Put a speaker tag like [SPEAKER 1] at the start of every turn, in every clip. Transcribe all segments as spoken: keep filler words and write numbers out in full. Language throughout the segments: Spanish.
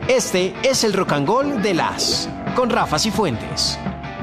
[SPEAKER 1] Este es el Rock and Roll de las con Rafa Cifuentes.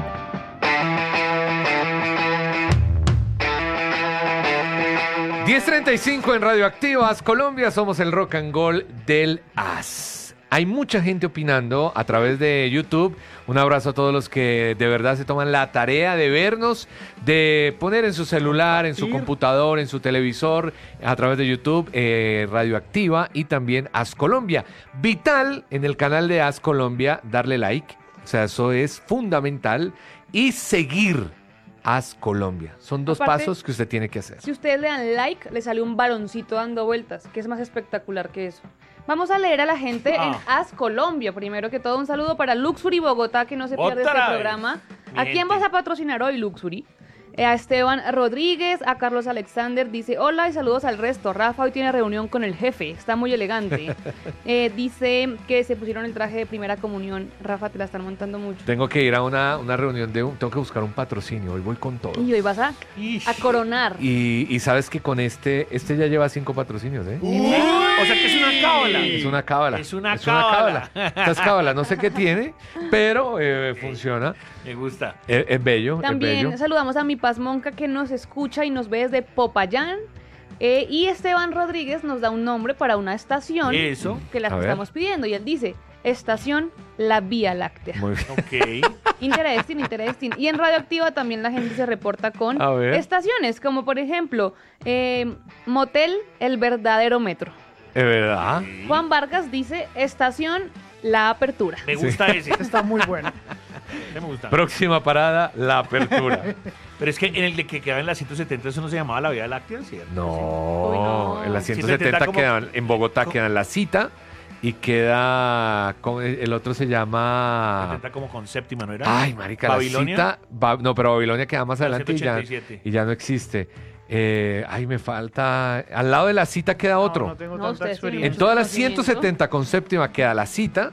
[SPEAKER 2] diez treinta y cinco en Radioactiva As Colombia, somos el Rock and Roll del As. Hay mucha gente opinando a través de YouTube. Un abrazo a todos los que de verdad se toman la tarea de vernos, de poner en su celular, en su computador, en su televisor, a través de YouTube, eh, Radioactiva y también As Colombia. Vital en el canal de As Colombia, darle like, o sea, eso es fundamental, y seguir As Colombia. Son dos
[SPEAKER 3] Aparte,
[SPEAKER 2] pasos que usted tiene que hacer.
[SPEAKER 3] Si ustedes le dan like, le sale un varoncito dando vueltas, que es más espectacular que eso. Vamos a leer a la gente
[SPEAKER 4] Ah.
[SPEAKER 3] en As Colombia. Primero que todo, un saludo para Luxury Bogotá, que no se pierde
[SPEAKER 4] Otra
[SPEAKER 3] este
[SPEAKER 4] vez.
[SPEAKER 3] programa.
[SPEAKER 4] Mi
[SPEAKER 3] ¿A quién
[SPEAKER 4] gente.
[SPEAKER 3] vas a patrocinar hoy, Luxury? Eh, a Esteban Rodríguez, a Carlos Alexander, dice, hola y saludos al resto. Rafa hoy tiene reunión con el jefe, está muy elegante. Eh, dice que se pusieron el traje de primera comunión. Rafa, te la están montando mucho.
[SPEAKER 2] Tengo que ir a una, una reunión de un, tengo que buscar un patrocinio, hoy voy con todo.
[SPEAKER 3] Y hoy vas a,
[SPEAKER 4] Ish.
[SPEAKER 3] a coronar.
[SPEAKER 2] Y, y sabes que con este, este ya lleva cinco patrocinios, ¿eh?
[SPEAKER 4] Uy, o sea que es una cábala.
[SPEAKER 2] Es una cábala.
[SPEAKER 4] Es una
[SPEAKER 2] cábala.
[SPEAKER 4] cábala.
[SPEAKER 2] Esta es cábala, no sé qué tiene, pero eh, funciona.
[SPEAKER 4] Me gusta.
[SPEAKER 2] Es, es bello,
[SPEAKER 3] También
[SPEAKER 2] es bello.
[SPEAKER 3] saludamos a mi Paz Monca, que nos escucha y nos ve desde Popayán. Eh, y Esteban Rodríguez nos da un nombre para una estación
[SPEAKER 4] Eso.
[SPEAKER 3] que la
[SPEAKER 2] A ver.
[SPEAKER 3] estamos pidiendo. Y él dice, Estación La Vía Láctea.
[SPEAKER 2] Muy bien.
[SPEAKER 4] Ok.
[SPEAKER 3] Interesting, interesting. Y en Radioactiva también la gente se reporta con
[SPEAKER 2] A ver.
[SPEAKER 3] estaciones, como por ejemplo, eh, Motel El Verdadero Metro.
[SPEAKER 2] Es verdad.
[SPEAKER 3] Juan Vargas dice, Estación La Apertura.
[SPEAKER 4] Me gusta ese.
[SPEAKER 5] Está muy bueno.
[SPEAKER 4] Me gusta.
[SPEAKER 2] Próxima parada, la apertura.
[SPEAKER 4] Pero es que en el de que quedaba en la ciento setenta, eso no se llamaba la Vía Láctea, ¿cierto?
[SPEAKER 2] No,
[SPEAKER 3] Uy, no.
[SPEAKER 2] en la
[SPEAKER 4] ciento
[SPEAKER 2] ciento setenta
[SPEAKER 4] setenta como-
[SPEAKER 2] quedan, en Bogotá
[SPEAKER 4] como-
[SPEAKER 2] quedan La Cita y queda, con el el otro se llama...
[SPEAKER 4] setenta como con séptima, ¿no era?
[SPEAKER 2] Ay, marica,
[SPEAKER 4] Babilonia.
[SPEAKER 2] La Cita, Ba- no, pero Babilonia queda más
[SPEAKER 4] La
[SPEAKER 2] adelante y ya,
[SPEAKER 4] ciento ochenta y siete.
[SPEAKER 2] y ya no existe. Eh, ay, me falta, al lado de La Cita queda otro.
[SPEAKER 5] No, no tengo
[SPEAKER 3] No,
[SPEAKER 5] tanta
[SPEAKER 3] ustedes tienen
[SPEAKER 2] En
[SPEAKER 5] experiencia.
[SPEAKER 2] todas las
[SPEAKER 3] conocimiento.
[SPEAKER 2] ciento setenta con séptima queda La Cita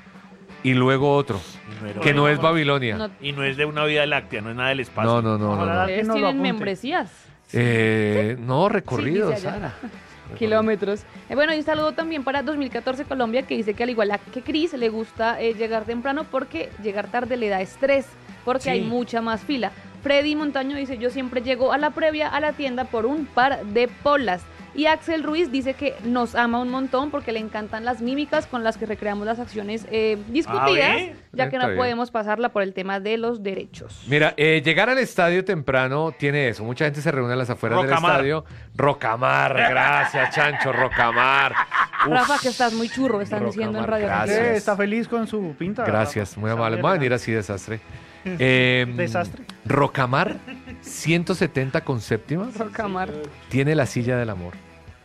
[SPEAKER 2] y luego otro,
[SPEAKER 4] Y no, era-
[SPEAKER 2] que no es Babilonia.
[SPEAKER 3] No,
[SPEAKER 4] y no es de una Vía Láctea, no es nada del espacio.
[SPEAKER 2] No, no, no, no.
[SPEAKER 5] Ojalá
[SPEAKER 2] no.
[SPEAKER 3] ustedes
[SPEAKER 5] nos lo
[SPEAKER 3] tienen
[SPEAKER 5] apunte.
[SPEAKER 3] membresías.
[SPEAKER 2] Eh, no, recorridos,
[SPEAKER 3] Sí, dice allá.
[SPEAKER 2] Sara.
[SPEAKER 3] Kilómetros. Eh, bueno, y un saludo también para dos mil catorce Colombia, que dice que al igual que Cris le gusta eh, llegar temprano porque llegar tarde le da estrés, porque
[SPEAKER 4] Sí.
[SPEAKER 3] hay mucha más fila. Freddy Montaño dice, yo siempre llego a la previa a la tienda por un par de polas. Y Axel Ruiz dice que nos ama un montón porque le encantan las mímicas con las que recreamos las acciones eh, discutidas,
[SPEAKER 4] Ah, ¿ve?
[SPEAKER 3] ya que
[SPEAKER 2] Está
[SPEAKER 3] no
[SPEAKER 2] bien.
[SPEAKER 3] podemos pasarla por el tema de los derechos.
[SPEAKER 2] Mira, eh, llegar al estadio temprano tiene eso. Mucha gente se reúne a las afueras del
[SPEAKER 4] Rocamar.
[SPEAKER 2] estadio. Rocamar, gracias, Chancho, Rocamar. Uf,
[SPEAKER 3] Rafa, que estás muy churro, están
[SPEAKER 2] Rocamar,
[SPEAKER 3] diciendo en Radio
[SPEAKER 2] gracias.
[SPEAKER 5] Eh, está feliz con su pinta.
[SPEAKER 2] Gracias, muy
[SPEAKER 5] Está
[SPEAKER 2] amable.
[SPEAKER 5] muy
[SPEAKER 2] Voy a venir
[SPEAKER 5] elegante.
[SPEAKER 2] así, desastre. Eh,
[SPEAKER 5] Desastre.
[SPEAKER 2] Rocamar, ciento setenta con séptima,
[SPEAKER 3] Rocamar.
[SPEAKER 2] tiene la silla del amor.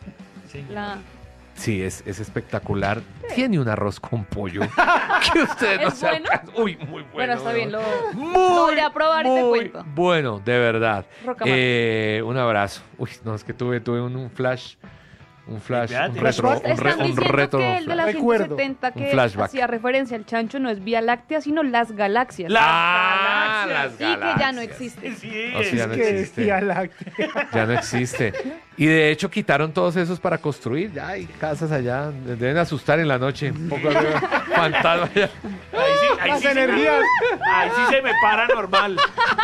[SPEAKER 3] La...
[SPEAKER 2] Sí, es, es espectacular. Tiene un arroz con pollo. que ustedes no
[SPEAKER 3] ¿Es
[SPEAKER 2] se
[SPEAKER 3] bueno?
[SPEAKER 2] alcanzan- Uy, muy bueno.
[SPEAKER 3] Bueno, está bien, lo,
[SPEAKER 2] Muy,
[SPEAKER 3] lo iré a probar y te
[SPEAKER 2] muy
[SPEAKER 3] cuento.
[SPEAKER 2] Bueno, de verdad.
[SPEAKER 3] Rocamar.
[SPEAKER 2] Eh, un abrazo. Uy, no, es que tuve, tuve un, un flash. Un flash.
[SPEAKER 4] Espérate.
[SPEAKER 2] Un retro. Un,
[SPEAKER 3] Están
[SPEAKER 2] re- un
[SPEAKER 3] diciendo
[SPEAKER 2] retro.
[SPEAKER 3] que el de la
[SPEAKER 2] flash.
[SPEAKER 5] Recuerdo.
[SPEAKER 3] ciento setenta
[SPEAKER 2] Un
[SPEAKER 3] que
[SPEAKER 2] flashback.
[SPEAKER 3] hacía referencia al chancho no es Vía Láctea, sino las galaxias.
[SPEAKER 4] Las
[SPEAKER 2] Ah,
[SPEAKER 4] galaxias.
[SPEAKER 2] las
[SPEAKER 3] y que ya no
[SPEAKER 2] galaxias.
[SPEAKER 3] existe.
[SPEAKER 4] Sí,
[SPEAKER 2] O sea, ya no
[SPEAKER 5] Que
[SPEAKER 2] existe.
[SPEAKER 5] Vía Láctea.
[SPEAKER 2] Ya no existe. Y de hecho quitaron todos esos para construir. Ya hay casas allá. Deben asustar en la noche. Un poco de fantasma allá.
[SPEAKER 4] Ahí sí, ahí
[SPEAKER 5] Las
[SPEAKER 4] sí se me-
[SPEAKER 5] energías.
[SPEAKER 4] ahí sí se me para normal.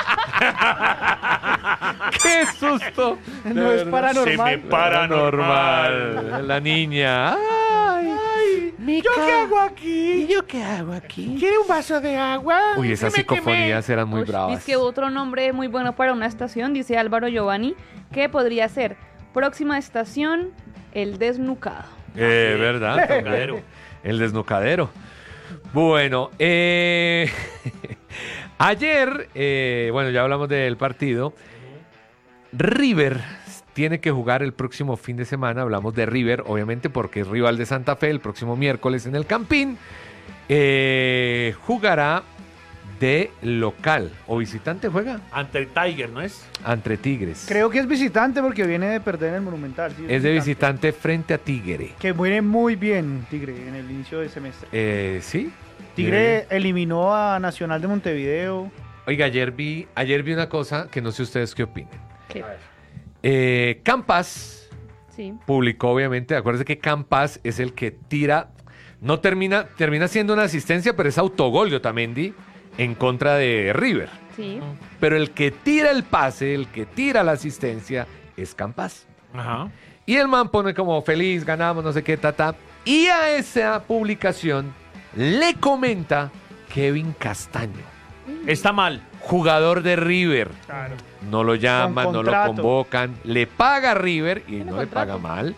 [SPEAKER 2] ¡Qué susto!
[SPEAKER 5] No es
[SPEAKER 4] Se me
[SPEAKER 5] paranormal.
[SPEAKER 4] para normal.
[SPEAKER 2] Normal. La niña. Ay,
[SPEAKER 5] ¿Yo qué hago aquí?
[SPEAKER 2] ¿y yo qué hago aquí?
[SPEAKER 5] ¿Quiere un vaso de agua?
[SPEAKER 2] Uy, esas
[SPEAKER 5] Que me quemé.
[SPEAKER 2] psicofonías eran muy
[SPEAKER 3] Uy,
[SPEAKER 2] bravas.
[SPEAKER 3] dice que otro nombre muy bueno para una estación, dice Álvaro Giovanni, que podría ser próxima estación, el desnucado.
[SPEAKER 2] Eh,
[SPEAKER 4] Sí,
[SPEAKER 2] ¿verdad?
[SPEAKER 4] el
[SPEAKER 2] También.
[SPEAKER 4] desnucadero.
[SPEAKER 2] El desnucadero. Bueno, eh, ayer, eh, bueno, ya hablamos del partido. River tiene que jugar el próximo fin de semana. Hablamos de River, obviamente, porque es rival de Santa Fe el próximo miércoles en el Campín. Eh, jugará de local o visitante, juega
[SPEAKER 4] Ante el Tiger, ¿no es?
[SPEAKER 2] ante Tigres.
[SPEAKER 5] Creo que es visitante porque viene de perder en el Monumental. sí,
[SPEAKER 2] Es de visitante frente a Tigre.
[SPEAKER 5] Que muere muy bien Tigre en el inicio del semestre.
[SPEAKER 2] Eh, ¿Sí?
[SPEAKER 5] Tigre eliminó a Nacional de Montevideo.
[SPEAKER 2] Oiga, ayer vi, ayer vi una cosa que no sé ustedes qué opinen.
[SPEAKER 3] ¿Qué?
[SPEAKER 2] Eh, Campas
[SPEAKER 3] Sí.
[SPEAKER 2] publicó, obviamente, acuérdense que Campas es el que tira No termina, termina siendo una asistencia, pero es autogol de Otamendi en contra de River.
[SPEAKER 3] Sí.
[SPEAKER 2] Pero el que tira el pase, el que tira la asistencia, es Campas.
[SPEAKER 4] Ajá.
[SPEAKER 2] Y el man pone como feliz, ganamos, no sé qué, ta, ta. Y a esa publicación le comenta Kevin Castaño,
[SPEAKER 4] Está mal.
[SPEAKER 2] jugador de River.
[SPEAKER 5] Claro.
[SPEAKER 2] No lo llaman,
[SPEAKER 5] Con
[SPEAKER 2] no lo
[SPEAKER 5] contrato.
[SPEAKER 2] convocan. Le paga a River y
[SPEAKER 3] Tiene
[SPEAKER 2] no le
[SPEAKER 3] contrato.
[SPEAKER 2] paga mal.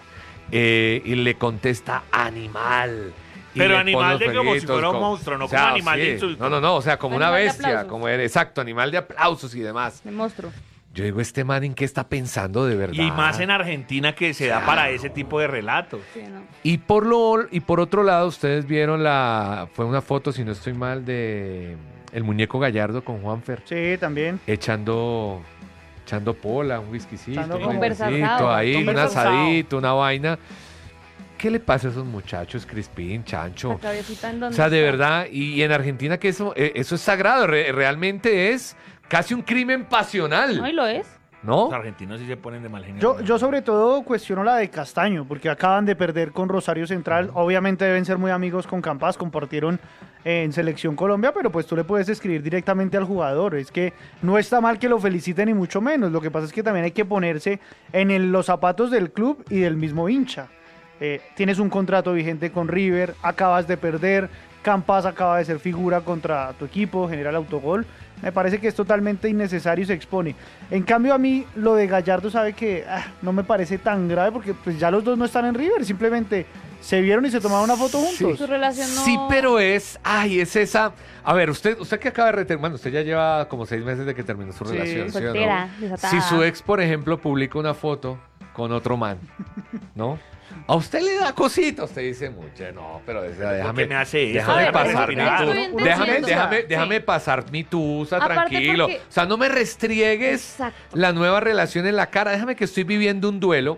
[SPEAKER 2] eh, y le contesta animal. Y
[SPEAKER 4] Pero
[SPEAKER 2] le
[SPEAKER 4] animal
[SPEAKER 2] pone
[SPEAKER 4] de como si
[SPEAKER 2] felitos,
[SPEAKER 4] fuera un
[SPEAKER 2] como-
[SPEAKER 4] monstruo, no como animal de insulto.
[SPEAKER 2] No, no, no, o sea, como una
[SPEAKER 3] Animal de
[SPEAKER 2] bestia,
[SPEAKER 3] aplausos.
[SPEAKER 2] como era, exacto, animal de aplausos y demás.
[SPEAKER 3] El monstruo.
[SPEAKER 2] Yo digo, este man en qué está pensando de verdad.
[SPEAKER 4] Y más en Argentina que se da para ese tipo de relatos.
[SPEAKER 3] Sí, no.
[SPEAKER 2] Y por lo y por otro lado, ustedes vieron la fue una foto, si no estoy mal, de el muñeco Gallardo con Juanfer
[SPEAKER 5] Sí, también.
[SPEAKER 2] echando echando pola, un whiskycito,
[SPEAKER 5] Echando
[SPEAKER 2] un
[SPEAKER 3] conversado.
[SPEAKER 2] whiskycito ahí, un
[SPEAKER 5] Conversado.
[SPEAKER 2] asadito, una vaina. ¿Qué le pasa a esos muchachos, Crispín, Chancho?
[SPEAKER 3] La cabecita en
[SPEAKER 2] O
[SPEAKER 3] donde
[SPEAKER 2] sea, de
[SPEAKER 3] está.
[SPEAKER 2] verdad, y, y en Argentina que eso eh, eso es sagrado, re- realmente es casi un crimen pasional,
[SPEAKER 3] No, y lo es.
[SPEAKER 2] ¿no?
[SPEAKER 4] Los argentinos sí se ponen de mal genio.
[SPEAKER 5] Yo, yo sobre todo cuestiono la de Castaño, porque acaban de perder con Rosario Central. Obviamente deben ser muy amigos con Campas, compartieron eh, en Selección Colombia, pero pues tú le puedes escribir directamente al jugador. Es que no está mal que lo feliciten ni mucho menos. Lo que pasa es que también hay que ponerse en el- los zapatos del club y del mismo hincha. Eh, tienes un contrato vigente con River, acabas de perder, Campas acaba de ser figura contra tu equipo, genera el autogol. Me parece que es totalmente innecesario y se expone. En cambio, a mí lo de Gallardo, sabe que ah, no me parece tan grave porque pues ya los dos no están en River, simplemente se vieron y se tomaron una foto juntos.
[SPEAKER 3] Su relación no...
[SPEAKER 2] Sí, pero es, ay, es esa. A ver, usted, usted que acaba de retener, bueno, usted ya lleva como seis meses de que terminó su
[SPEAKER 5] Sí,
[SPEAKER 2] relación, ¿sí o no?
[SPEAKER 3] Soltera, desatada.
[SPEAKER 2] Si su ex, por ejemplo, publica una foto con otro man, ¿no? A usted le da cosita, usted dice mucho, no, pero ese- déjame,
[SPEAKER 4] qué me hace eso?
[SPEAKER 2] déjame
[SPEAKER 3] Déjame
[SPEAKER 2] pasar mi
[SPEAKER 4] respirar.
[SPEAKER 2] tusa,
[SPEAKER 3] Estoy
[SPEAKER 2] déjame,
[SPEAKER 3] entendiendo.
[SPEAKER 2] déjame,
[SPEAKER 3] Sí.
[SPEAKER 2] déjame pasar mi tusa,
[SPEAKER 3] Aparte
[SPEAKER 2] tranquilo.
[SPEAKER 3] porque-
[SPEAKER 2] O sea, no me restriegues
[SPEAKER 3] Exacto.
[SPEAKER 2] la nueva relación en la cara, déjame que estoy viviendo un duelo.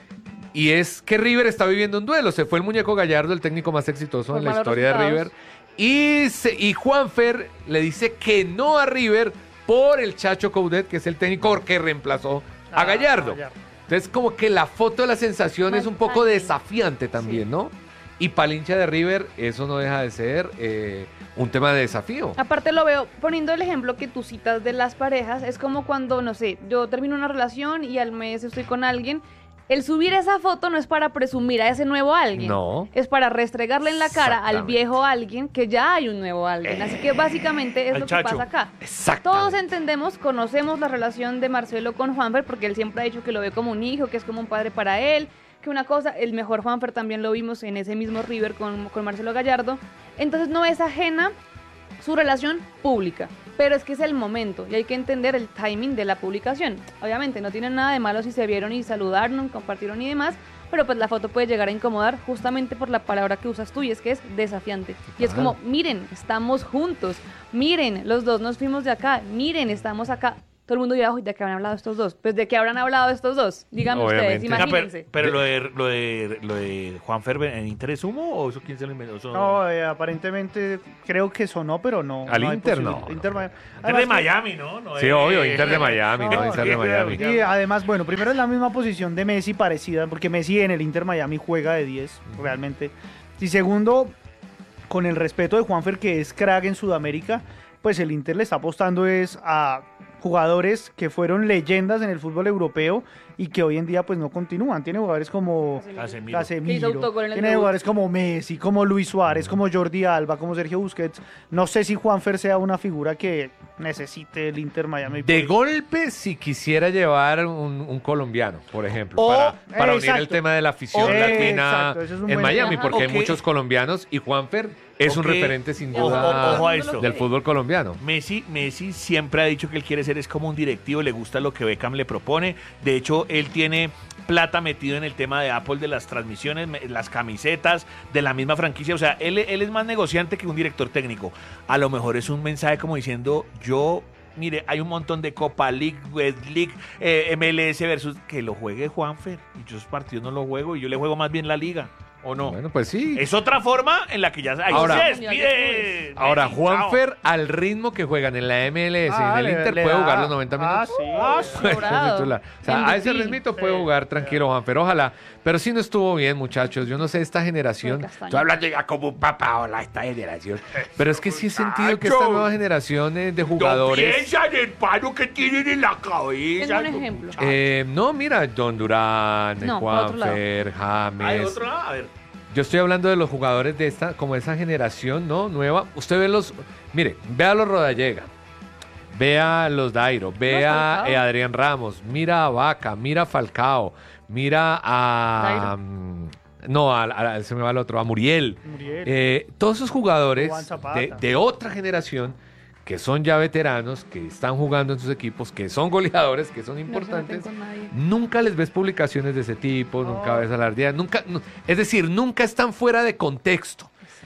[SPEAKER 2] Y es que River está viviendo un duelo. Se fue el muñeco Gallardo, el técnico más exitoso
[SPEAKER 3] Por
[SPEAKER 2] en la
[SPEAKER 3] malos
[SPEAKER 2] historia de
[SPEAKER 3] resultados.
[SPEAKER 2] River. Y, se- y Juanfer le dice que no a River por el Chacho Coudet, que es el técnico que reemplazó a
[SPEAKER 5] Ah,
[SPEAKER 2] Gallardo.
[SPEAKER 5] Gallardo.
[SPEAKER 2] Entonces, como que la foto de la sensación es un poco
[SPEAKER 3] Bastante.
[SPEAKER 2] desafiante también, ¿no? Y para el hincha de River, eso no deja de ser eh, un tema de desafío.
[SPEAKER 3] Aparte lo veo, poniendo el ejemplo que tú citas de las parejas, es como cuando, no sé, yo termino una relación y al mes estoy con alguien. El subir esa foto no es para presumir a ese nuevo alguien.
[SPEAKER 2] No.
[SPEAKER 3] Es para restregarle en la cara al
[SPEAKER 2] Exactamente.
[SPEAKER 3] viejo alguien que ya hay un nuevo alguien. Así que básicamente es
[SPEAKER 4] Al
[SPEAKER 3] lo que
[SPEAKER 4] chacho.
[SPEAKER 3] pasa acá.
[SPEAKER 2] Exactamente.
[SPEAKER 3] Todos entendemos, conocemos la relación de Marcelo con Juanfer porque él siempre ha dicho que lo ve como un hijo, que es como un padre para él, que una cosa, el mejor Juanfer también lo vimos en ese mismo River con, con Marcelo Gallardo. Entonces no es ajena su relación pública, pero es que es el momento y hay que entender el timing de la publicación. Obviamente no tiene nada de malo si se vieron y saludaron, compartieron y demás, pero pues la foto puede llegar a incomodar justamente por la palabra que usas tú y es que es desafiante. Y es como, miren, estamos juntos, miren, los dos nos fuimos de acá, miren, estamos acá. Todo el mundo dirá, "Uy, ¿de qué habrán hablado estos dos?" Pues ¿de qué habrán hablado estos dos? Díganme
[SPEAKER 2] Obviamente.
[SPEAKER 3] ustedes,
[SPEAKER 4] Venga, pero,
[SPEAKER 3] imagínense.
[SPEAKER 4] pero lo de lo de lo de Juan Ferber en Inter es humo o eso quién se lo inventó. Eso-
[SPEAKER 5] No, eh, aparentemente creo que sonó, pero no.
[SPEAKER 2] Al
[SPEAKER 5] no hay
[SPEAKER 2] Inter
[SPEAKER 5] posibilidad.
[SPEAKER 2] no.
[SPEAKER 5] Inter, Miami.
[SPEAKER 4] Inter
[SPEAKER 5] Además
[SPEAKER 4] de
[SPEAKER 5] que-
[SPEAKER 4] Miami, ¿no? No
[SPEAKER 2] Sí,
[SPEAKER 4] es-
[SPEAKER 2] obvio, Inter de Miami, no,
[SPEAKER 5] No,
[SPEAKER 2] Inter de
[SPEAKER 4] que-
[SPEAKER 2] Miami.
[SPEAKER 5] Y además, bueno, primero es la misma posición de Messi parecida, porque Messi en el Inter Miami juega de diez, realmente. Y segundo, con el respeto de Juanfer, que es crack en Sudamérica, pues el Inter le está apostando es a jugadores que fueron leyendas en el fútbol europeo y que hoy en día pues no continúan. Tiene jugadores como
[SPEAKER 4] Casemiro.
[SPEAKER 3] Que hizo
[SPEAKER 5] Casemiro,
[SPEAKER 3] autogol en el
[SPEAKER 5] tiene
[SPEAKER 3] debut.
[SPEAKER 5] jugadores como Messi, como Luis Suárez, como Jordi Alba, como Sergio Busquets. No sé si Juanfer sea una figura que necesite el Inter Miami.
[SPEAKER 2] De golpe, si quisiera llevar un, un colombiano, por ejemplo,
[SPEAKER 5] O-
[SPEAKER 2] para, para
[SPEAKER 5] eh,
[SPEAKER 2] unir el
[SPEAKER 5] exacto.
[SPEAKER 2] tema de la afición
[SPEAKER 5] O- eh,
[SPEAKER 2] latina
[SPEAKER 5] exacto, ese es un
[SPEAKER 2] en
[SPEAKER 5] buen-
[SPEAKER 2] Miami,
[SPEAKER 3] Ajá.
[SPEAKER 2] porque hay
[SPEAKER 4] Ok.
[SPEAKER 2] muchos colombianos y Juanfer es un
[SPEAKER 4] Ok.
[SPEAKER 2] referente sin
[SPEAKER 4] Ojo,
[SPEAKER 2] duda
[SPEAKER 4] ojo a esto.
[SPEAKER 2] del fútbol colombiano.
[SPEAKER 4] Messi, Messi siempre ha dicho que él quiere ser es como un directivo, le gusta lo que Beckham le propone. De hecho, él tiene plata metido en el tema de Apple, de las transmisiones, me- las camisetas, de la misma franquicia. O sea, él, él es más negociante que un director técnico. A lo mejor es un mensaje como diciendo, yo... Mire, hay un montón de Copa League, West League, eh, M L S versus que lo juegue Juanfer. Y yo esos partidos no los juego y yo le juego más bien la liga. ¿o no?
[SPEAKER 2] Bueno, pues sí.
[SPEAKER 4] Es otra forma en la que ya ahí
[SPEAKER 2] Ahora-
[SPEAKER 4] se despide.
[SPEAKER 2] Ahora,
[SPEAKER 4] Messi,
[SPEAKER 2] Juanfer, al ritmo que juegan en la M L S y
[SPEAKER 5] Ah,
[SPEAKER 2] en el
[SPEAKER 5] le-
[SPEAKER 2] Inter,
[SPEAKER 5] le
[SPEAKER 2] puede
[SPEAKER 5] da.
[SPEAKER 2] jugar los noventa
[SPEAKER 5] Ah,
[SPEAKER 2] minutos.
[SPEAKER 5] sí.
[SPEAKER 4] Ah, sí.
[SPEAKER 3] Sobrado.
[SPEAKER 2] Titular. O sea,
[SPEAKER 3] En
[SPEAKER 2] a ese
[SPEAKER 3] Brasil.
[SPEAKER 2] ritmito puede jugar tranquilo Juanfer, ojalá. Pero sí no estuvo bien, muchachos. Yo no sé, esta generación.
[SPEAKER 3] Castaño.
[SPEAKER 2] Estoy hablando ya como un papá, hola, esta generación. Pero es que sí he sentido que esta
[SPEAKER 4] Muchacho.
[SPEAKER 2] nueva generación eh, de
[SPEAKER 4] No
[SPEAKER 2] jugadores.
[SPEAKER 4] piensan el paro que tienen en la cabeza.
[SPEAKER 3] Tengo un ejemplo.
[SPEAKER 2] Eh, no, mira, Don Durán,
[SPEAKER 3] No, para otro lado.
[SPEAKER 2] Juanfer,
[SPEAKER 4] Ah, de
[SPEAKER 2] James.
[SPEAKER 4] otro lado, a ver.
[SPEAKER 2] Yo estoy hablando de los jugadores de esta, como esa generación, ¿no? Nueva. Usted ve los, mire, vea a los Rodallega, vea a los Dairo, vea
[SPEAKER 3] Falcao.
[SPEAKER 2] a Adrián Ramos, mira a Vaca, mira a Falcao, mira a...
[SPEAKER 3] Dairo.
[SPEAKER 2] mm, no, a, a- se me va el otro, a Muriel.
[SPEAKER 5] Muriel.
[SPEAKER 2] Eh, todos esos jugadores
[SPEAKER 5] Juan Zapata.
[SPEAKER 2] de, de otra generación que son ya veteranos, que están jugando en sus equipos, que son goleadores, que son
[SPEAKER 3] No se
[SPEAKER 2] importantes.
[SPEAKER 3] meten con nadie.
[SPEAKER 2] Nunca les ves publicaciones de ese tipo,
[SPEAKER 5] No.
[SPEAKER 2] nunca ves alardear, nunca, no- es decir, nunca están fuera de contexto.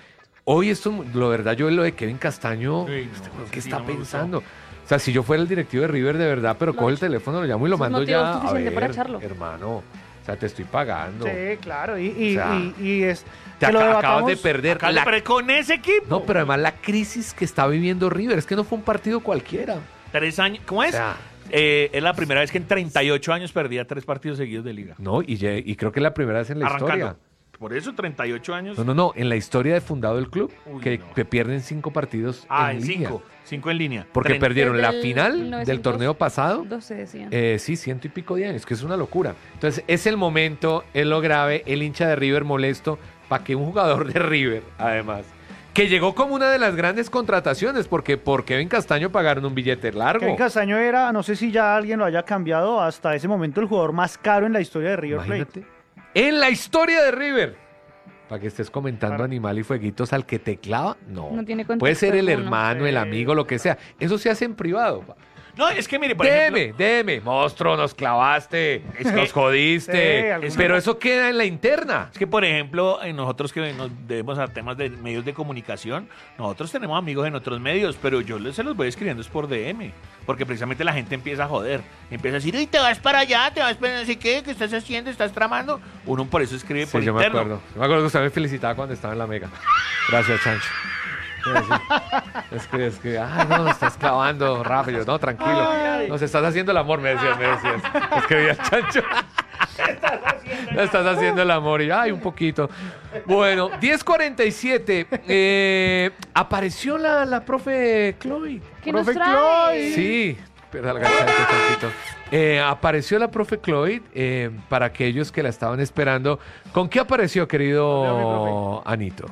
[SPEAKER 2] Hoy esto, lo verdad, yo lo de Kevin Castaño,
[SPEAKER 4] Uy, no,
[SPEAKER 2] este,
[SPEAKER 4] ese
[SPEAKER 2] ¿qué
[SPEAKER 4] sí
[SPEAKER 2] está
[SPEAKER 4] no me gustó.
[SPEAKER 2] pensando? O sea, si yo fuera el directivo de River de verdad, pero
[SPEAKER 3] Lo
[SPEAKER 2] cojo el
[SPEAKER 3] echo.
[SPEAKER 2] teléfono, lo llamo y lo
[SPEAKER 3] Eso es
[SPEAKER 2] mando
[SPEAKER 3] motivo
[SPEAKER 2] ya a
[SPEAKER 3] suficiente para
[SPEAKER 2] ver,
[SPEAKER 3] echarlo.
[SPEAKER 2] hermano, o sea, te estoy pagando.
[SPEAKER 5] Sí, claro. Y, y,
[SPEAKER 2] O sea,
[SPEAKER 5] y- y es.
[SPEAKER 2] Te
[SPEAKER 5] que lo
[SPEAKER 2] aca- acabas de
[SPEAKER 5] debatamos-
[SPEAKER 2] perder
[SPEAKER 4] Acá le
[SPEAKER 2] la-
[SPEAKER 4] paré con ese equipo.
[SPEAKER 2] No, pero además la crisis que está viviendo River, es que no fue un partido cualquiera.
[SPEAKER 4] Tres años. ¿Cómo es?
[SPEAKER 2] O sea,
[SPEAKER 4] Eh, es la primera vez que en treinta y ocho años perdía tres partidos seguidos de liga.
[SPEAKER 2] no, y, ye- y creo que es la primera vez en la
[SPEAKER 4] Arrancando.
[SPEAKER 2] historia.
[SPEAKER 4] Por eso, treinta y ocho años.
[SPEAKER 2] No, no, no, en la historia de fundado el club,
[SPEAKER 4] Uy,
[SPEAKER 2] que,
[SPEAKER 4] no.
[SPEAKER 2] que pierden cinco partidos
[SPEAKER 4] Ah,
[SPEAKER 2] en
[SPEAKER 4] en
[SPEAKER 2] línea.
[SPEAKER 4] cinco. Cinco en línea.
[SPEAKER 2] Porque
[SPEAKER 4] Treinta-
[SPEAKER 2] perdieron la
[SPEAKER 3] Desde el
[SPEAKER 2] final
[SPEAKER 3] mil
[SPEAKER 2] del
[SPEAKER 3] novecientos
[SPEAKER 2] torneo pasado.
[SPEAKER 3] doce decían.
[SPEAKER 2] Eh, sí, ciento y pico de años, que es una locura. Entonces, es el momento, es lo grave, el hincha de River molesto para que un jugador de River, además, que llegó como una de las grandes contrataciones, porque por Kevin Castaño pagaron un billete largo.
[SPEAKER 5] Kevin Castaño era, no sé si ya alguien lo haya cambiado, hasta ese momento el jugador más caro en la historia de River Plate.
[SPEAKER 2] Imagínate. En la historia de River. Para que estés comentando
[SPEAKER 5] Claro.
[SPEAKER 2] animal y fueguitos al que te clava, no.
[SPEAKER 3] No tiene contexto
[SPEAKER 2] Puede ser el
[SPEAKER 3] alguno.
[SPEAKER 2] hermano, el
[SPEAKER 5] Sí.
[SPEAKER 2] amigo, lo que sea. Eso se hace en privado. pa.
[SPEAKER 4] No, es que mire, por ejemplo.
[SPEAKER 2] Deme, deme. Monstruo, nos clavaste,
[SPEAKER 4] Es que-
[SPEAKER 2] nos jodiste.
[SPEAKER 5] Sí, alguna-
[SPEAKER 2] pero eso queda en la interna.
[SPEAKER 4] Es que, por ejemplo, en nosotros que nos debemos a temas de medios de comunicación, nosotros tenemos amigos en otros medios, pero yo les- se los voy escribiendo es por D M, porque precisamente la gente empieza a joder, empieza a decir, uy, te vas para allá, te vas para no sé qué, ¿qué estás haciendo? ¿Estás tramando? Uno por eso escribe
[SPEAKER 2] Sí,
[SPEAKER 4] por
[SPEAKER 2] yo me
[SPEAKER 4] interno.
[SPEAKER 2] acuerdo. Yo me acuerdo que usted me felicitaba cuando estaba en la mega. Gracias, Chancho. Es que, es que, ay, no, me estás clavando rápido. No, tranquilo. Nos estás haciendo el amor, me decías, me decías. Escribía Chancho. No estás haciendo el amor y, ay, un poquito. Bueno, diez cuarenta y siete. Eh, apareció la, la profe Chloe.
[SPEAKER 3] ¿Qué nos
[SPEAKER 5] Profe
[SPEAKER 3] trae?
[SPEAKER 2] Sí, pero agachate tantito. Eh, apareció la profe Chloe eh, para aquellos que la estaban esperando. ¿Con qué apareció, querido Anito?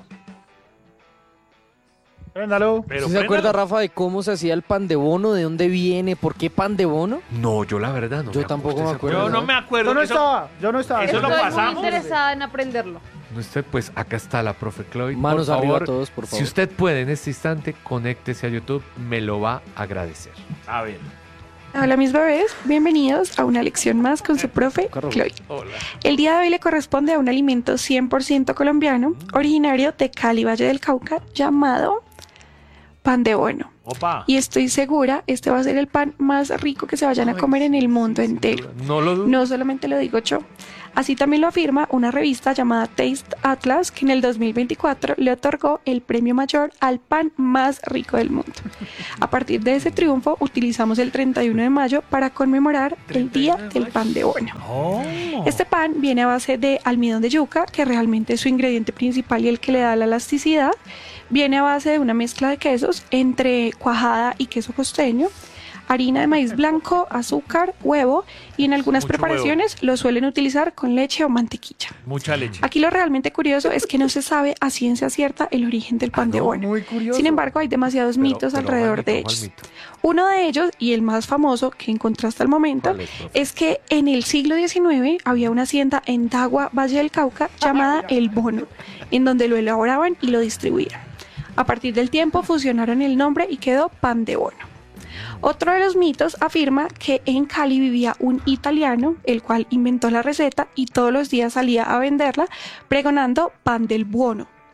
[SPEAKER 5] Préndalo.
[SPEAKER 4] Pero
[SPEAKER 6] ¿Sí se acuerda,
[SPEAKER 4] préndalo.
[SPEAKER 6] Rafa, de cómo se hacía el pan de bono? ¿De dónde viene? ¿Por qué pan de bono?
[SPEAKER 2] No, yo la verdad no.
[SPEAKER 6] Yo
[SPEAKER 2] me
[SPEAKER 6] tampoco
[SPEAKER 2] ¿Usted
[SPEAKER 6] me
[SPEAKER 2] se
[SPEAKER 6] acuerdo.
[SPEAKER 4] Yo
[SPEAKER 2] acuerda?
[SPEAKER 4] no me acuerdo.
[SPEAKER 5] Yo no
[SPEAKER 4] eso-
[SPEAKER 5] estaba, yo no estaba.
[SPEAKER 4] Eso lo
[SPEAKER 3] Estoy
[SPEAKER 4] pasamos.
[SPEAKER 3] muy interesada en aprenderlo.
[SPEAKER 2] No esté, pues acá está la profe Chloe.
[SPEAKER 6] Manos
[SPEAKER 2] por
[SPEAKER 6] arriba
[SPEAKER 2] favor,
[SPEAKER 6] a todos, por favor.
[SPEAKER 2] Si usted puede en este instante, conéctese a YouTube. Me lo va a agradecer.
[SPEAKER 4] A ver.
[SPEAKER 7] Hola mis bebés, bienvenidos a una lección más con su profe
[SPEAKER 6] Carro.
[SPEAKER 7] Chloe.
[SPEAKER 4] Hola.
[SPEAKER 7] El día de hoy le corresponde a un alimento cien por ciento colombiano, originario de Cali, Valle del Cauca, llamado pan de bono.
[SPEAKER 4] Opa.
[SPEAKER 7] Y estoy segura, este va a ser el pan más rico que se vayan a comer en el mundo entero.
[SPEAKER 2] No lo dudo.
[SPEAKER 7] No solamente lo digo yo. Así también lo afirma una revista llamada Taste Atlas, que en el dos mil veinticuatro le otorgó el premio mayor al pan más rico del mundo. A partir de ese triunfo, utilizamos el treinta y uno de mayo para conmemorar el Día del Pan de Bono.
[SPEAKER 4] Oh.
[SPEAKER 7] Este pan viene a base de almidón de yuca, que realmente es su ingrediente principal y el que le da la elasticidad. Viene a base de una mezcla de quesos entre cuajada y queso costeño, harina de maíz blanco, azúcar, huevo y en algunas
[SPEAKER 4] Mucho
[SPEAKER 7] preparaciones lo suelen utilizar con leche o mantequilla.
[SPEAKER 4] Mucha leche.
[SPEAKER 7] Aquí lo realmente curioso es que no se sabe a ciencia cierta el origen del pan de bono.
[SPEAKER 5] Muy curioso.
[SPEAKER 7] Sin embargo, hay demasiados
[SPEAKER 2] Pero-
[SPEAKER 7] mitos
[SPEAKER 2] pero,
[SPEAKER 7] alrededor
[SPEAKER 2] Juanito,
[SPEAKER 7] de ellos.
[SPEAKER 2] Juanito.
[SPEAKER 7] Uno de ellos, y el más famoso que encontré hasta el momento,
[SPEAKER 2] ¿Cuál es, profe?
[SPEAKER 7] es que en el siglo diecinueve había una hacienda en Tagua, Valle del Cauca, llamada El Bono, en donde lo elaboraban y lo distribuían. A partir del tiempo fusionaron el nombre y quedó pan de bono. Otro de los mitos afirma que en Cali vivía un italiano, el cual inventó la receta y todos los días salía a venderla pregonando pan del buono,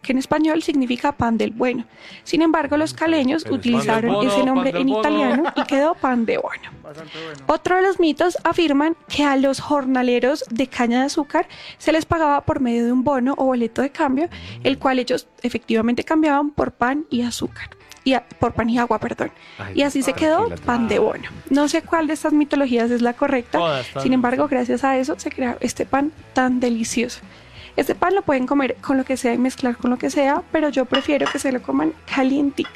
[SPEAKER 7] que en español significa pan del bueno. Sin embargo, los caleños
[SPEAKER 2] Pero es
[SPEAKER 7] utilizaron
[SPEAKER 2] pan del
[SPEAKER 7] ese
[SPEAKER 2] bono,
[SPEAKER 7] nombre
[SPEAKER 2] pan
[SPEAKER 7] en
[SPEAKER 2] del bono.
[SPEAKER 7] italiano y quedó pan de bueno.
[SPEAKER 5] Bastante bueno.
[SPEAKER 7] Otro de los mitos afirman que a los jornaleros de caña de azúcar se les pagaba por medio de un bono o boleto de cambio, el cual ellos efectivamente cambiaban por pan y azúcar. Y a- por pan y agua, perdón.
[SPEAKER 2] Ay,
[SPEAKER 7] Y así se quedó
[SPEAKER 2] tranquila,
[SPEAKER 7] pan de bono. No sé cuál de estas mitologías es la correcta.
[SPEAKER 4] Todas, todas.
[SPEAKER 7] Sin embargo, gracias a eso se crea este pan tan delicioso. Este pan lo pueden comer con lo que sea y mezclar con lo que sea, pero yo prefiero que se lo coman calientico.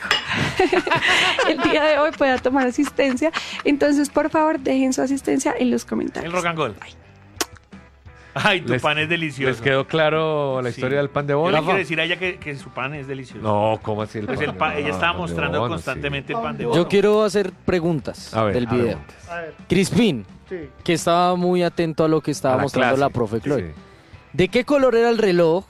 [SPEAKER 7] El día de hoy pueda tomar asistencia, entonces por favor dejen su asistencia en los comentarios.
[SPEAKER 4] El rock and roll. Ay, tu
[SPEAKER 2] Les-
[SPEAKER 4] pan es delicioso.
[SPEAKER 2] ¿Les quedó claro la
[SPEAKER 4] Sí.
[SPEAKER 2] historia del pan de
[SPEAKER 4] Yo
[SPEAKER 2] bono?
[SPEAKER 4] le quiero decir a ella que, que su pan es delicioso.
[SPEAKER 2] No, ¿cómo así el
[SPEAKER 4] Pues
[SPEAKER 2] pan
[SPEAKER 4] el
[SPEAKER 2] de
[SPEAKER 4] pa-
[SPEAKER 2] bono?
[SPEAKER 4] ella estaba
[SPEAKER 2] Pan de
[SPEAKER 4] mostrando
[SPEAKER 2] bono,
[SPEAKER 4] constantemente
[SPEAKER 2] sí.
[SPEAKER 4] el pan de bono.
[SPEAKER 6] Yo quiero hacer preguntas
[SPEAKER 2] A ver,
[SPEAKER 6] del
[SPEAKER 2] a ver,
[SPEAKER 6] video.
[SPEAKER 2] preguntas.
[SPEAKER 5] A ver,
[SPEAKER 6] Crispín,
[SPEAKER 5] sí.
[SPEAKER 6] que estaba muy atento a lo que estaba
[SPEAKER 2] A la
[SPEAKER 6] mostrando
[SPEAKER 2] clase.
[SPEAKER 6] la profe Chloe.
[SPEAKER 2] Sí.
[SPEAKER 6] ¿De qué color era el reloj?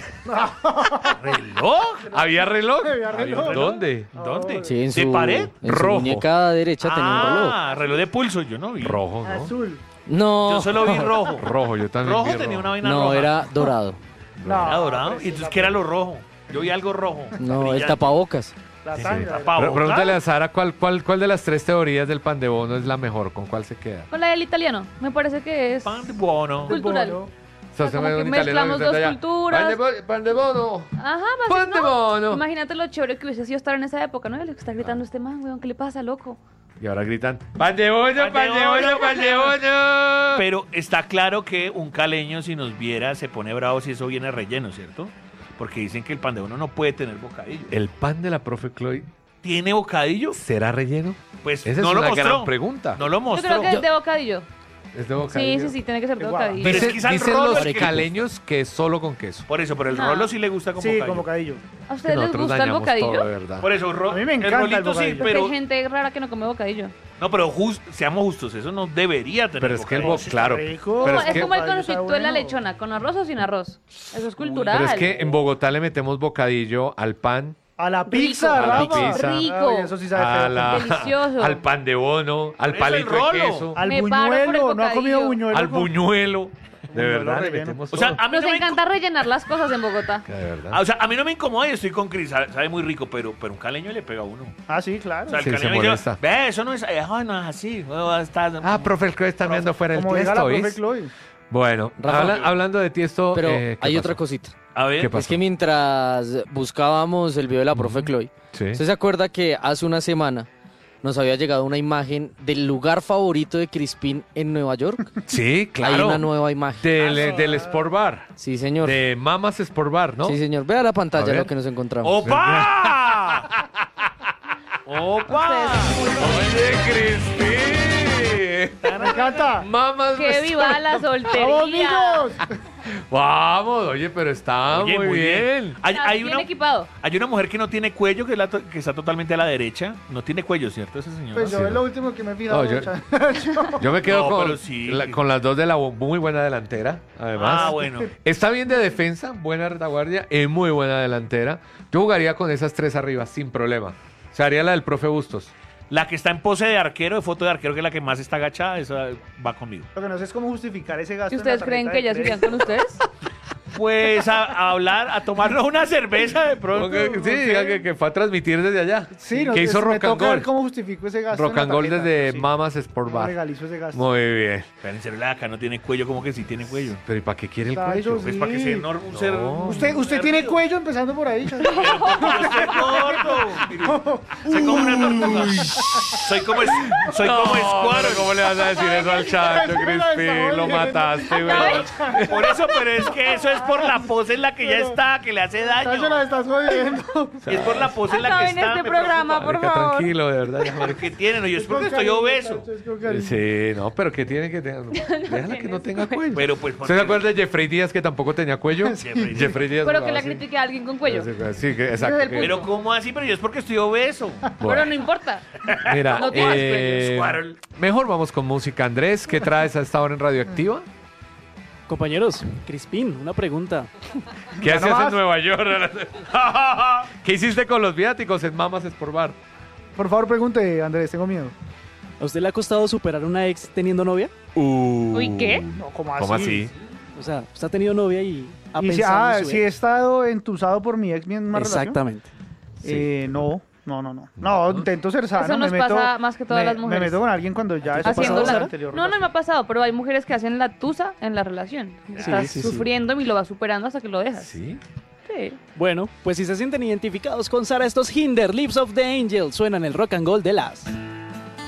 [SPEAKER 4] ¿Reloj?
[SPEAKER 2] ¿Había reloj?
[SPEAKER 5] Había reloj.
[SPEAKER 2] ¿Dónde?
[SPEAKER 4] ¿Dónde?
[SPEAKER 6] Sí, en
[SPEAKER 4] ¿De
[SPEAKER 6] su,
[SPEAKER 4] pared?
[SPEAKER 6] en su
[SPEAKER 2] Rojo.
[SPEAKER 6] muñeca derecha tenía un reloj.
[SPEAKER 4] Ah, reloj de pulso, yo no vi.
[SPEAKER 2] Rojo, ¿no?
[SPEAKER 5] Azul.
[SPEAKER 6] No,
[SPEAKER 4] Yo solo vi rojo.
[SPEAKER 2] Rojo, yo también
[SPEAKER 4] Rojo
[SPEAKER 2] vi
[SPEAKER 4] tenía una vaina
[SPEAKER 6] no,
[SPEAKER 4] roja.
[SPEAKER 6] era dorado.
[SPEAKER 5] No,
[SPEAKER 4] Era dorado.
[SPEAKER 5] pues,
[SPEAKER 4] ¿Y entonces
[SPEAKER 5] la-
[SPEAKER 4] qué era lo rojo? Yo vi algo rojo.
[SPEAKER 6] No, el
[SPEAKER 4] brillante.
[SPEAKER 6] tapabocas.
[SPEAKER 5] La
[SPEAKER 2] Sí,
[SPEAKER 5] tanga.
[SPEAKER 2] sí.
[SPEAKER 5] era.
[SPEAKER 4] Tapabocas.
[SPEAKER 2] Pero pregúntale a Sara cuál, cuál, cuál de las tres teorías del pan de bono es la mejor, ¿con cuál se queda?
[SPEAKER 3] Con la del italiano, me parece que es
[SPEAKER 4] Pan de bono.
[SPEAKER 3] cultural.
[SPEAKER 5] Bono.
[SPEAKER 2] O sea,
[SPEAKER 3] O sea, como
[SPEAKER 2] se me
[SPEAKER 3] que
[SPEAKER 2] un italiano
[SPEAKER 3] mezclamos
[SPEAKER 2] que
[SPEAKER 3] dos
[SPEAKER 2] está allá,
[SPEAKER 3] culturas.
[SPEAKER 2] Pan de, bo- pan de bono.
[SPEAKER 3] Ajá, más
[SPEAKER 2] Pan de bono.
[SPEAKER 3] Imagínate lo chévere que hubiese sido estar en esa época, ¿no? Lo que está gritando este man, weón, ¿qué le pasa, loco?
[SPEAKER 2] Y ahora gritan, pan de bono,
[SPEAKER 4] Pan
[SPEAKER 2] pan
[SPEAKER 4] de
[SPEAKER 2] de bono,
[SPEAKER 4] bono,
[SPEAKER 2] pan de bono.
[SPEAKER 4] Pero está claro que un caleño, si nos viera, se pone bravo si eso viene relleno, ¿cierto? Porque dicen que el pan de bono no puede tener bocadillo.
[SPEAKER 2] ¿El pan de la profe Chloe
[SPEAKER 4] ¿Tiene bocadillo?
[SPEAKER 2] será relleno?
[SPEAKER 4] Pues
[SPEAKER 2] Esa
[SPEAKER 4] no
[SPEAKER 2] es
[SPEAKER 4] lo
[SPEAKER 2] una
[SPEAKER 4] mostró.
[SPEAKER 2] gran pregunta.
[SPEAKER 4] No lo
[SPEAKER 3] Yo
[SPEAKER 4] mostró.
[SPEAKER 3] creo que es de bocadillo.
[SPEAKER 2] ¿Es de
[SPEAKER 3] Sí,
[SPEAKER 2] bocadillo?
[SPEAKER 3] sí, sí, tiene que ser de
[SPEAKER 5] Igual.
[SPEAKER 3] bocadillo.
[SPEAKER 4] Pero es
[SPEAKER 2] Dicen,
[SPEAKER 4] que al
[SPEAKER 2] dicen
[SPEAKER 4] rolo
[SPEAKER 2] los
[SPEAKER 4] es que-
[SPEAKER 2] caleños que es solo con queso.
[SPEAKER 4] Por eso, pero el
[SPEAKER 3] Ah.
[SPEAKER 4] rolo sí le gusta con
[SPEAKER 5] Sí,
[SPEAKER 4] bocadillo.
[SPEAKER 5] con bocadillo.
[SPEAKER 3] ¿A ustedes les
[SPEAKER 2] Nosotros
[SPEAKER 3] gusta el
[SPEAKER 2] dañamos
[SPEAKER 3] bocadillo?
[SPEAKER 2] todo, de verdad.
[SPEAKER 4] Por eso, ro-
[SPEAKER 5] A mí me encanta
[SPEAKER 4] el
[SPEAKER 5] el
[SPEAKER 4] rolito sí,
[SPEAKER 5] bocadillo.
[SPEAKER 3] Porque
[SPEAKER 4] pero...
[SPEAKER 3] hay gente rara que no come bocadillo.
[SPEAKER 4] No, pero jus- seamos justos, eso no debería tener
[SPEAKER 2] Pero es que el
[SPEAKER 4] bocadillo.
[SPEAKER 2] bo- claro.
[SPEAKER 5] rico.
[SPEAKER 2] Pero
[SPEAKER 3] No,
[SPEAKER 2] es
[SPEAKER 3] es
[SPEAKER 2] que-
[SPEAKER 3] como el
[SPEAKER 5] Bocadillo está
[SPEAKER 3] conflicto de la
[SPEAKER 5] bueno.
[SPEAKER 3] lechona, ¿con arroz o sin arroz? Eso es cultural.
[SPEAKER 2] Pero es que en Bogotá le metemos bocadillo al pan,
[SPEAKER 5] A la
[SPEAKER 3] Rico.
[SPEAKER 5] pizza,
[SPEAKER 2] A la
[SPEAKER 5] Rafa.
[SPEAKER 2] pizza.
[SPEAKER 3] Rico.
[SPEAKER 5] Ay, eso sí sabe
[SPEAKER 2] a
[SPEAKER 5] feo.
[SPEAKER 2] la-
[SPEAKER 3] Delicioso.
[SPEAKER 2] al pan de bono, al
[SPEAKER 4] Por eso el
[SPEAKER 2] palito de
[SPEAKER 4] rolo.
[SPEAKER 2] queso,
[SPEAKER 5] Al
[SPEAKER 3] Me paro por el
[SPEAKER 5] buñuelo. ¿No ha comido
[SPEAKER 3] bocadillo.
[SPEAKER 5] buñuelo?
[SPEAKER 2] al
[SPEAKER 5] con-
[SPEAKER 2] buñuelo. De
[SPEAKER 5] Buñuelo
[SPEAKER 2] verdad, le
[SPEAKER 5] relleno.
[SPEAKER 2] metemos
[SPEAKER 4] O sea,
[SPEAKER 2] todo.
[SPEAKER 4] a mí
[SPEAKER 3] Nos
[SPEAKER 4] no me
[SPEAKER 3] encanta rellenar las cosas en Bogotá.
[SPEAKER 2] De verdad.
[SPEAKER 4] Ah, o sea, a mí no me incomoda y estoy con Cris, sabe, sabe muy rico, pero, pero un caleño le pega a uno.
[SPEAKER 5] Ah, sí, claro.
[SPEAKER 4] O sea, el
[SPEAKER 2] Sí, se
[SPEAKER 4] caleño me
[SPEAKER 2] molesta.
[SPEAKER 4] dice, ve, eso no es, eh, ah, no es así. no, está-
[SPEAKER 2] Ah, profe, el que está viendo fuera el
[SPEAKER 5] Como diga la
[SPEAKER 2] tiesto,
[SPEAKER 5] profe
[SPEAKER 2] ¿oís?
[SPEAKER 5] Chloe.
[SPEAKER 2] Bueno,
[SPEAKER 6] Rafa,
[SPEAKER 2] habla- hablando de tiesto,
[SPEAKER 6] Pero
[SPEAKER 2] eh, ¿qué
[SPEAKER 6] hay
[SPEAKER 2] pasó?
[SPEAKER 6] otra cosita.
[SPEAKER 4] A ver,
[SPEAKER 2] ¿Qué pasó?
[SPEAKER 6] Es que mientras buscábamos el video de la profe Chloe,
[SPEAKER 2] Sí.
[SPEAKER 6] ¿usted se acuerda que hace una semana nos había llegado una imagen del lugar favorito de Crispín en Nueva York?
[SPEAKER 2] Sí, claro.
[SPEAKER 6] Hay una nueva imagen.
[SPEAKER 2] Del, del Sport Bar.
[SPEAKER 6] Sí, señor.
[SPEAKER 2] De Mamas Sport Bar, ¿no?
[SPEAKER 6] Sí, señor. Vea la
[SPEAKER 2] A
[SPEAKER 6] pantalla
[SPEAKER 2] ver.
[SPEAKER 6] lo que nos encontramos.
[SPEAKER 4] ¡Opa! ¡Opa!
[SPEAKER 2] Oye, Crispín.
[SPEAKER 5] Me encanta.
[SPEAKER 2] Mamas
[SPEAKER 3] ¡Que
[SPEAKER 2] Sport
[SPEAKER 3] viva la
[SPEAKER 5] ¡Vamos,
[SPEAKER 3] soltería!
[SPEAKER 5] niños!
[SPEAKER 2] Vamos, oye, pero está
[SPEAKER 4] Oye,
[SPEAKER 2] muy, bien.
[SPEAKER 4] Hay,
[SPEAKER 3] Está
[SPEAKER 4] hay
[SPEAKER 3] bien
[SPEAKER 4] una,
[SPEAKER 3] equipado.
[SPEAKER 4] hay una mujer que no tiene cuello, que, es la to- que está totalmente a la derecha. No tiene cuello, ¿cierto? Esa señora.
[SPEAKER 5] Pues yo
[SPEAKER 2] Sí,
[SPEAKER 5] es
[SPEAKER 2] no.
[SPEAKER 5] lo último que me he fijado.
[SPEAKER 2] No, yo-
[SPEAKER 5] muchacho.
[SPEAKER 2] Yo me quedo
[SPEAKER 4] No,
[SPEAKER 2] con,
[SPEAKER 4] pero sí.
[SPEAKER 2] la- con las dos de la muy buena delantera, además.
[SPEAKER 4] Ah, bueno.
[SPEAKER 2] Está bien de defensa, buena retaguardia, es muy buena delantera. Yo jugaría con esas tres arriba, sin problema. Se haría la del profe Bustos.
[SPEAKER 4] La que está en pose de arquero, de foto de arquero, que es la que más está agachada, esa va conmigo.
[SPEAKER 5] Lo que no sé es cómo justificar ese gasto.
[SPEAKER 3] ¿Y
[SPEAKER 5] en la
[SPEAKER 3] ustedes creen
[SPEAKER 5] tarjeta
[SPEAKER 3] que
[SPEAKER 5] de
[SPEAKER 3] ellas irían
[SPEAKER 5] crédito.
[SPEAKER 3] con ustedes?
[SPEAKER 4] Pues a, a hablar, a tomarnos una cerveza de pronto.
[SPEAKER 2] Ok, sí,
[SPEAKER 4] no sé.
[SPEAKER 2] diga que, que fue a transmitir desde allá.
[SPEAKER 5] Sí, no,
[SPEAKER 2] que hizo
[SPEAKER 5] es- me
[SPEAKER 2] Rock and
[SPEAKER 5] toca ver
[SPEAKER 2] Gold.
[SPEAKER 5] ¿Cómo justifico ese gasto?
[SPEAKER 2] Rock
[SPEAKER 5] en la
[SPEAKER 2] and Gold
[SPEAKER 5] tarjeta,
[SPEAKER 2] desde
[SPEAKER 5] sí.
[SPEAKER 2] Mamas Sport
[SPEAKER 5] ¿Cómo
[SPEAKER 2] Bar.
[SPEAKER 5] legalizo ese gasto?
[SPEAKER 2] Muy bien.
[SPEAKER 4] Pero en serio, la de acá no tiene cuello, ¿cómo que sí tiene cuello?
[SPEAKER 2] Pero ¿y para qué quiere el
[SPEAKER 5] Claro,
[SPEAKER 2] cuello?
[SPEAKER 5] sí.
[SPEAKER 4] Pues para que sea enorme, un ser...
[SPEAKER 2] No.
[SPEAKER 5] Usted, usted tiene cuello empezando por ahí. chaval.
[SPEAKER 4] Yo estoy gordo. Soy como una tortuga. Soy como, es, soy como
[SPEAKER 2] No,
[SPEAKER 4] Squirtle.
[SPEAKER 2] pero ¿cómo le vas a decir eso al chacho, Crispín? Lo mataste, güey.
[SPEAKER 4] Por eso, pero es que eso es por la pose en la que ya está, que le hace
[SPEAKER 5] Chacho, la
[SPEAKER 4] daño.
[SPEAKER 5] estás jodiendo.
[SPEAKER 4] Es por la pose en la que
[SPEAKER 3] Acaben
[SPEAKER 4] está.
[SPEAKER 3] este
[SPEAKER 4] me
[SPEAKER 3] programa,
[SPEAKER 4] preocupa.
[SPEAKER 3] por
[SPEAKER 2] Marica,
[SPEAKER 3] favor.
[SPEAKER 2] tranquilo, de verdad. ya, marica.
[SPEAKER 4] ¿Qué tiene? No, yo es porque
[SPEAKER 5] Con
[SPEAKER 4] estoy
[SPEAKER 5] cariño,
[SPEAKER 4] obeso.
[SPEAKER 5] chacho, es con cariño.
[SPEAKER 2] Sí, no, pero ¿qué tiene que tener? Déjala que no tenga cuello.
[SPEAKER 4] Pero pues...
[SPEAKER 2] ¿Usted se acuerda de Jeffrey Díaz que tampoco tenía cuello?
[SPEAKER 4] Jeffrey Díaz.
[SPEAKER 2] Jeffrey Díaz.
[SPEAKER 3] Pero que
[SPEAKER 2] jugaba
[SPEAKER 3] la
[SPEAKER 2] así.
[SPEAKER 3] critique a alguien con cuello.
[SPEAKER 2] Sí, que- exacto.
[SPEAKER 3] Desde el
[SPEAKER 2] que-
[SPEAKER 4] Pero ¿cómo así? Pero yo es porque estoy obeso.
[SPEAKER 3] Pero
[SPEAKER 2] Bueno,
[SPEAKER 3] no importa.
[SPEAKER 2] mira,
[SPEAKER 3] no tienes
[SPEAKER 2] eh,
[SPEAKER 4] cuello.
[SPEAKER 2] mejor vamos con música. Andrés, ¿qué traes a esta hora en Radioactiva?
[SPEAKER 8] Compañeros, Crispín, una pregunta.
[SPEAKER 2] ¿Qué
[SPEAKER 5] Ya
[SPEAKER 2] hacías
[SPEAKER 5] no
[SPEAKER 2] en
[SPEAKER 5] más.
[SPEAKER 2] Nueva York? ¿Qué hiciste con los viáticos en Mamas Sport Bar?
[SPEAKER 5] Por favor, pregunte, Andrés, tengo miedo.
[SPEAKER 8] ¿A usted le ha costado superar una ex teniendo novia?
[SPEAKER 3] Uy, ¿qué?
[SPEAKER 5] No, ¿cómo así?
[SPEAKER 2] ¿Cómo así?
[SPEAKER 8] O sea, usted ha tenido novia y ha
[SPEAKER 5] Y si,
[SPEAKER 8] pensado
[SPEAKER 5] ah,
[SPEAKER 8] en su
[SPEAKER 5] si he
[SPEAKER 8] ex.
[SPEAKER 5] estado entusado por mi ex misma relación.
[SPEAKER 8] Exactamente.
[SPEAKER 5] Eh, no, no, no, no. No, intento ser sano.
[SPEAKER 3] Eso nos
[SPEAKER 5] me meto,
[SPEAKER 3] pasa más que todas
[SPEAKER 5] me,
[SPEAKER 3] las mujeres.
[SPEAKER 5] Me meto con alguien cuando ya eso
[SPEAKER 3] Haciendo
[SPEAKER 5] pasó en
[SPEAKER 3] la...
[SPEAKER 5] la anterior
[SPEAKER 3] No, no me
[SPEAKER 5] relación.
[SPEAKER 3] ha pasado, pero hay mujeres que hacen la tusa en la relación. Estás
[SPEAKER 8] sí, sí.
[SPEAKER 3] sufriendo y lo vas superando hasta que lo dejas.
[SPEAKER 2] ¿Sí?
[SPEAKER 3] Sí.
[SPEAKER 8] Bueno, pues si se sienten identificados con Sara, estos Hinder, Lips of the Angel, suenan el rock and roll de las.